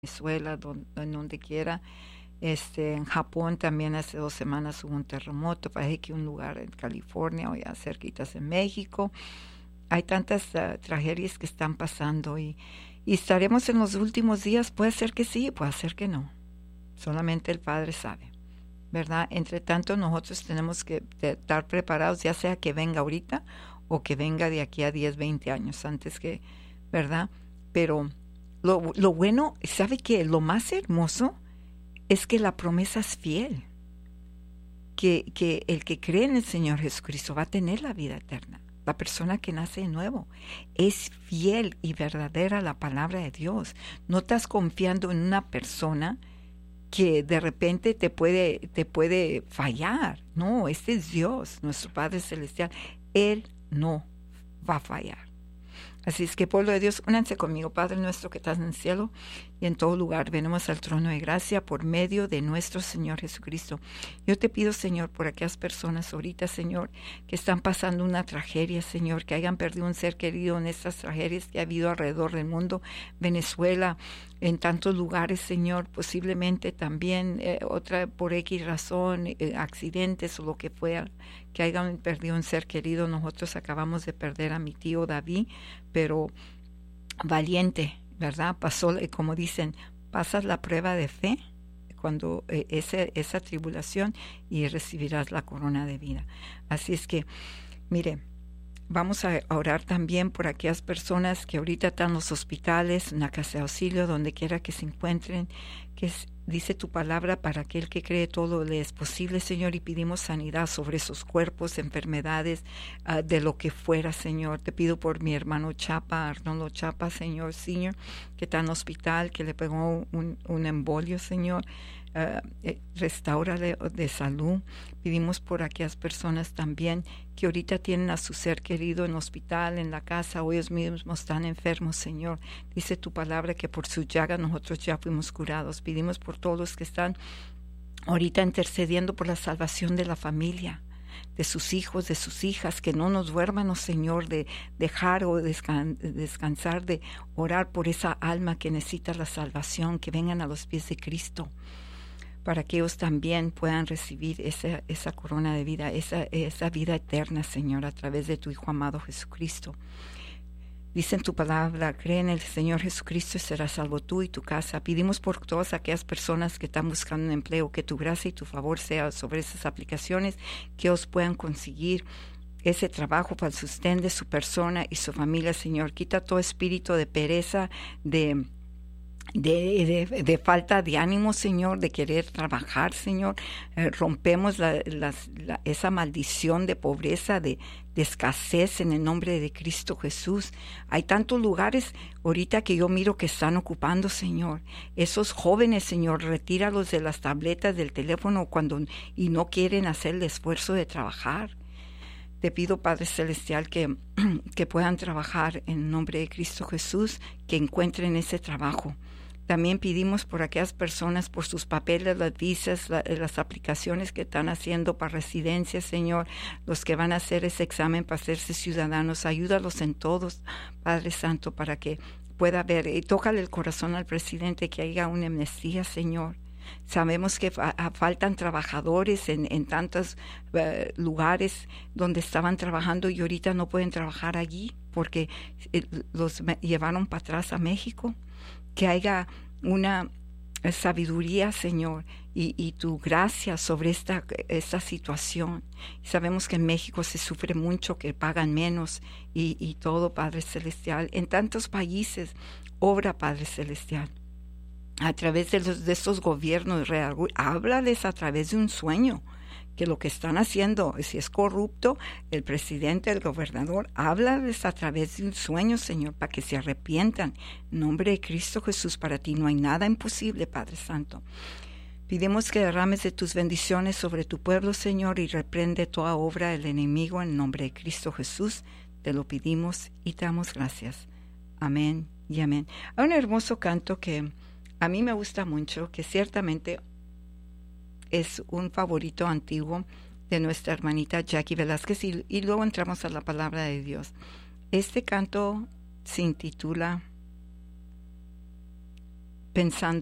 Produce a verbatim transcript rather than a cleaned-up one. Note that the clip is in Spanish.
Venezuela, don- en donde quiera. Este, en Japón también hace dos semanas hubo un terremoto, parece que un lugar en California o ya cerquitas en México. Hay tantas uh, tragedias que están pasando y, y estaremos en los últimos días. Puede ser que sí, puede ser que no. Solamente el Padre sabe, ¿verdad? Entre tanto, nosotros tenemos que estar preparados, ya sea que venga ahorita o que venga de aquí a diez, veinte años antes que, ¿verdad? Pero lo, lo bueno, ¿sabe qué? Lo más hermoso es que la promesa es fiel, que, que el que cree en el Señor Jesucristo va a tener la vida eterna. La persona que nace de nuevo es fiel y verdadera la palabra de Dios. No estás confiando en una persona que de repente te puede, te puede fallar. No, este es Dios, nuestro Padre Celestial. Él no va a fallar. Así es que, pueblo de Dios, únanse conmigo, Padre nuestro que estás en el cielo y en todo lugar. Venimos al trono de gracia por medio de nuestro Señor Jesucristo. Yo te pido, Señor, por aquellas personas ahorita, Señor, que están pasando una tragedia, Señor, que hayan perdido un ser querido en estas tragedias que ha habido alrededor del mundo, Venezuela, en tantos lugares, Señor, posiblemente también eh, otra por X razón, eh, accidentes o lo que fuera, que hayan perdido un ser querido. Nosotros acabamos de perder a mi tío David, pero valiente, ¿verdad? Pasó, como dicen, pasas la prueba de fe cuando eh, ese, esa tribulación y recibirás la corona de vida. Así es que, mire, vamos a orar también por aquellas personas que ahorita están en los hospitales, en la casa de auxilio, donde quiera que se encuentren, que es, dice tu palabra, para aquel que cree todo le es posible, Señor, y pedimos sanidad sobre esos cuerpos, enfermedades, uh, de lo que fuera, Señor. Te pido por mi hermano Chapa, Arnoldo Chapa, Señor, Señor, que está en hospital, que le pegó un, un embolio, Señor. Uh, eh, restaurale de salud. Pedimos por aquellas personas también que ahorita tienen a su ser querido en hospital, en la casa, o ellos mismos están enfermos, Señor. Dice tu palabra que por su llaga nosotros ya fuimos curados. Pedimos por todos los que están ahorita intercediendo por la salvación de la familia, de sus hijos, de sus hijas, que no nos duerman, oh Señor, de dejar o descan- descansar, de orar por esa alma que necesita la salvación, que vengan a los pies de Cristo, para que ellos también puedan recibir esa, esa corona de vida, esa, esa vida eterna, Señor, a través de tu Hijo amado Jesucristo. Dice en tu palabra, cree en el Señor Jesucristo y serás salvo tú y tu casa. Pedimos por todas aquellas personas que están buscando un empleo, que tu gracia y tu favor sea sobre esas aplicaciones, que ellos puedan conseguir ese trabajo para el sustento de su persona y su familia, Señor. Quita todo espíritu de pereza, de... De, de, de falta de ánimo, Señor, de querer trabajar, Señor. Eh, rompemos la, las, la, esa maldición de pobreza, de, de escasez en el nombre de Cristo Jesús. Hay tantos lugares ahorita que yo miro que están ocupando, Señor. Esos jóvenes, Señor, retíralos de las tabletas del teléfono cuando y no quieren hacer el esfuerzo de trabajar. Te pido, Padre Celestial, que, que puedan trabajar en el nombre de Cristo Jesús, que encuentren ese trabajo. También pedimos por aquellas personas, por sus papeles, las visas, la, las aplicaciones que están haciendo para residencia, Señor, los que van a hacer ese examen para hacerse ciudadanos. Ayúdalos en todos, Padre Santo, para que pueda ver. Y tócale el corazón al presidente, que haya una amnistía, Señor. Sabemos que fa- faltan trabajadores en, en tantos uh, lugares donde estaban trabajando y ahorita no pueden trabajar allí porque eh, los me- llevaron para atrás a México. Que haya una sabiduría, Señor, y, y tu gracia sobre esta, esta situación. Sabemos que en México se sufre mucho, que pagan menos y, y todo, Padre Celestial. En tantos países, obra, Padre Celestial. A través de, los, de estos gobiernos, háblales a través de un sueño, que lo que están haciendo, si es corrupto, el presidente, el gobernador, háblales a través de un sueño, Señor, para que se arrepientan. En nombre de Cristo Jesús, para ti no hay nada imposible, Padre Santo. Pedimos que derrames de tus bendiciones sobre tu pueblo, Señor, y reprende toda obra del enemigo en nombre de Cristo Jesús. Te lo pedimos y te damos gracias. Amén y amén. Hay un hermoso canto que a mí me gusta mucho, que ciertamente es un favorito antiguo de nuestra hermanita Jackie Velázquez, y, y luego entramos a la palabra de Dios. Este canto se intitula pensando